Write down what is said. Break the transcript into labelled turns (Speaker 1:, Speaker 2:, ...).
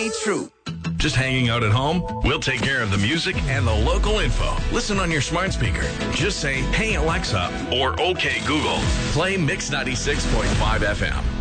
Speaker 1: ain't true.
Speaker 2: Just hanging out at home? We'll take care of the music and the local info. Listen on your smart speaker. Just say, "Hey Alexa," or "Okay Google." Play Mix 96.5 FM.